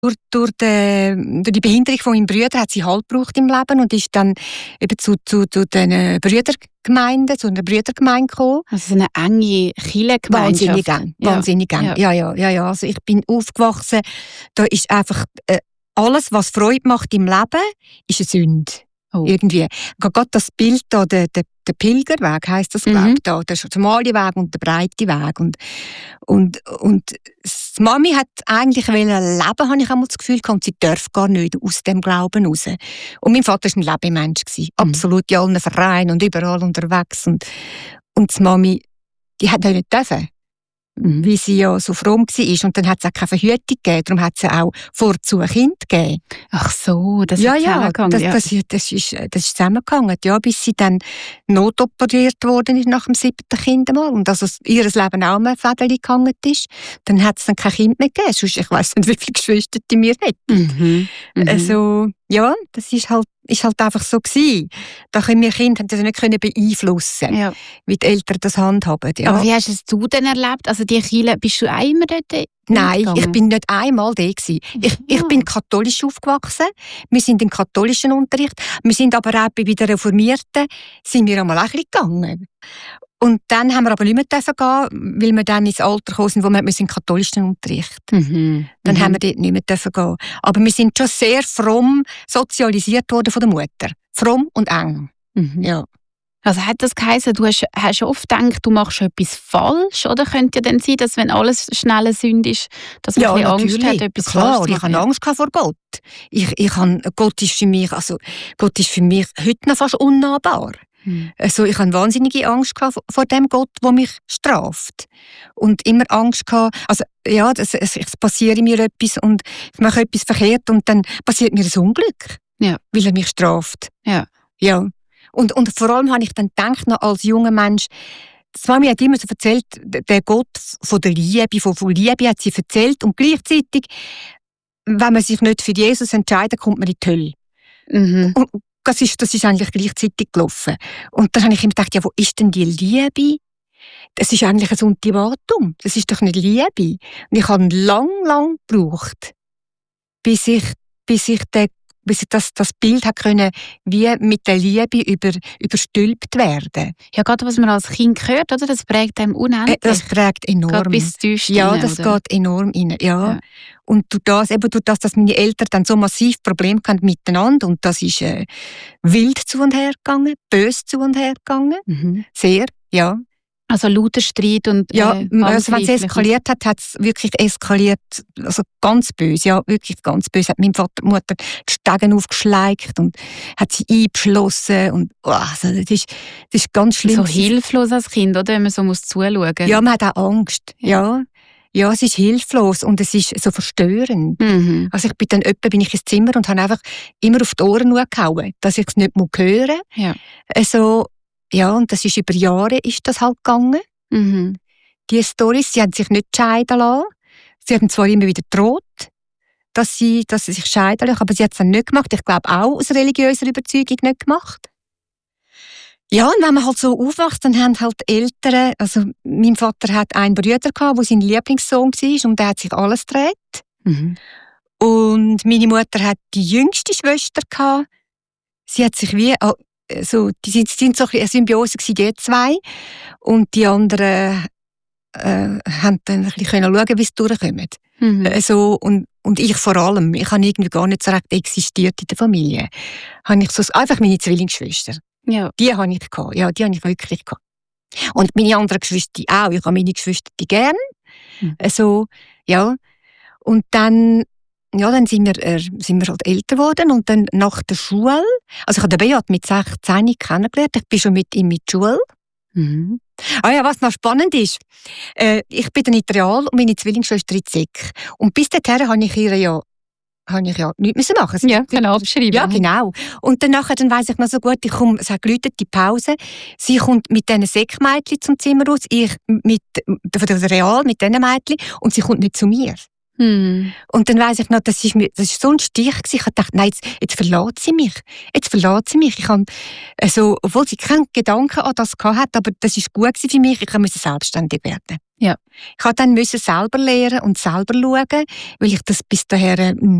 durch die Behinderung von meinem Bruder hat sie Halt gebraucht im Leben und ist dann eben zu den Brüdergemeinden, zu einer Brüdergemeinde gekommen. Also so eine enge Kirchengemeinschaft. Wahnsinnig eng. Ja. Also ich bin aufgewachsen, da ist einfach alles, was Freude macht im Leben, ist eine Sünde. Oh. Irgendwie. Gerade das Bild da, der Pilgerweg heisst das, glaube ich, da, der schmale Weg und der breite Weg. Und die Mami hat eigentlich leben, habe ich einmal das Gefühl gehabt, und sie darf gar nicht aus dem Glauben raus. Und mein Vater war ein Lebemensch, absolut in allen Vereinen und überall unterwegs. Und die Mami, die hat nicht dürfen. Weil sie ja so fromm war. Und dann hat es auch keine Verhütung gegeben. Darum hat es auch vorzu ein Kind gegeben. Ach so, das ist zusammengegangen. Das ist zusammengegangen, ja, bis sie dann notoperiert worden ist nach dem 7. Kind einmal. Und also ihr Leben auch mal Fädeli gehangen ist. Dann hat es dann kein Kind mehr gegeben. Sonst, ich weiss nicht, wie viele Geschwister die mir hätten. Also, ja, das ist halt einfach so gewesen. Da können wir Kinder das nicht beeinflussen, wie die Eltern das handhaben. Ja. Aber wie hast du denn erlebt? Also die Kirche, bist du auch immer dort? Nein, ich bin nicht einmal da gewesen. Ich bin katholisch aufgewachsen. Wir sind im katholischen Unterricht. Wir sind aber auch bei den Reformierten sind wir einmal auch ein bisschen gegangen. Und dann haben wir aber nicht mehr gehen, weil wir dann ins Alter gekommen sind, wo wir im katholischen Unterricht. Dann haben wir dort nicht mehr gehen. Aber wir sind schon sehr fromm sozialisiert worden von der Mutter. Fromm und eng. Ja. Also hat das geheißen, du hast oft gedacht, du machst etwas falsch? Oder könnte ja dann sein, dass wenn alles schnell eine Sünde ist, dass man ein bisschen Angst hat, etwas falsch zu machen? Ich hatte Angst vor Gott. Gott ist für mich heute noch fast unnahbar. Also ich hatte wahnsinnige Angst vor dem Gott, der mich straft. Und immer Angst gehabt, also ja, es passiert mir etwas und ich mache etwas verkehrt und dann passiert mir ein Unglück, weil er mich straft. Ja. Und vor allem habe ich dann gedacht, noch als junger Mensch, die Mami hat immer so erzählt, der Gott von der Liebe, von Liebe hat sie erzählt und gleichzeitig, wenn man sich nicht für Jesus entscheidet, kommt man in die Hölle. Und das ist eigentlich gleichzeitig gelaufen. Und dann habe ich immer gedacht, ja, wo ist denn die Liebe? Das ist eigentlich ein Ultimatum. Das ist doch nicht Liebe. Und ich habe lang gebraucht, bis ich das Bild hat können, wie mit der Liebe überstülpt werden. Ja, gerade was man als Kind hört, oder? Das prägt einem unendlich. Das prägt enorm. Gerade bis tief ja, rein, das oder? geht enorm rein. Ja. Und durch das, dass meine Eltern dann so massiv Probleme hatten miteinander, und das ist wild zu und her gegangen, böse zu und her gegangen. Sehr, ja. Also lauter Streit und also wenn es eskaliert hat es wirklich eskaliert, also ganz böse, ja, wirklich ganz böse. Hat mein Vater, Mutter die Stegen aufgeschleicht und hat sie eingeschlossen und also das ist ganz schlimm. So hilflos als Kind, oder, wenn man so zuschauen muss. Ja, man hat auch Angst, ja. Ja, es ist hilflos und es ist so verstörend. Also ich bin ins Zimmer und habe einfach immer auf die Ohren gehauen, dass ich es nicht hören muss. Ja. Also, ja, und das ist über Jahre ist das halt gegangen. Die Storys, sie haben sich nicht scheiden lassen. Sie haben zwar immer wieder gedroht, dass sie sich scheiden lassen, aber sie hat es dann nicht gemacht. Ich glaube auch aus religiöser Überzeugung nicht gemacht. Ja, und wenn man halt so aufwächst, dann haben halt die Eltern, also mein Vater hat einen Bruder gehabt, der sein Lieblingssohn war und der hat sich alles gedreht. Und meine Mutter hat die jüngste Schwester gehabt. Sie hat sich wie die sind so eine Symbiose gewesen, die zwei. Und die anderen haben dann ein bisschen schauen, wie es durchkommt. Und ich vor allem. Ich habe irgendwie gar nicht so recht existiert in der Familie. Habe ich einfach meine Zwillingsschwester. Ja. Die habe ich gehabt. Ja, die habe ich wirklich gehabt. Und meine anderen Geschwister auch. Ich habe meine Geschwister gerne. Ja. Und dann sind wir halt älter geworden und dann nach der Schule, also ich habe den Beat mit 16 kennengelernt, ich bin schon mit ihm in die Schule. Was noch spannend ist, ich bin dann in die Real und meine Zwillingsschwester in die Sek. Und bis dahin habe ich ihr ja nichts machen. Ja, genau, beschreiben. Ja, genau. Und dann weiss ich noch so gut, es hat geläutet, die Pause. Sie kommt mit diesen Sekmädchen zum Zimmer raus, ich von der Real mit diesen Mädchen und sie kommt nicht zu mir. Und dann weiss ich noch, das ist so ein Stich gewesen. Ich dachte, nein, jetzt verlässt sie mich. Ich habe, obwohl sie keinen Gedanken an das hatte, aber das war gut für mich. Ich musste selbstständig werden. Ja. Ich musste dann selber lernen und selber schauen, weil ich das bis dahin